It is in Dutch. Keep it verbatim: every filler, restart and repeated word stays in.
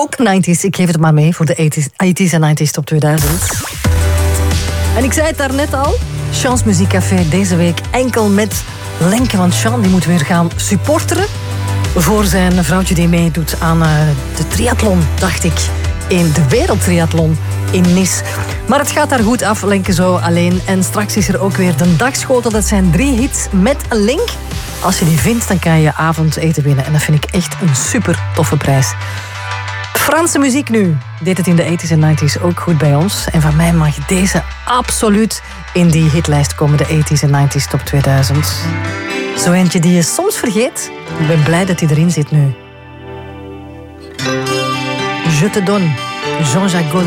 Ook nineties, ik geef het maar mee voor de eighties en nineties top tweeduizend. En ik zei het daarnet al, Chance Muziekcafé deze week enkel met Lenke. Want Sean die moet weer gaan supporteren voor zijn vrouwtje die meedoet aan uh, de triathlon, dacht ik. In de wereldtriathlon in Nice. Maar het gaat daar goed af, Lenke zo alleen. En straks is er ook weer de dagschotel. Dat zijn drie hits met een link. Als je die vindt, dan kan je je avondeten winnen. En dat vind ik echt een super toffe prijs. Franse muziek nu. Deed het in de eighties en nineties ook goed bij ons. En van mij mag deze absoluut in die hitlijst komen. De eighties en nineties top tweeduizend. Zo eentje die je soms vergeet. Ik ben blij dat hij erin zit nu. Je te donne. Jean-Jacques Goldman.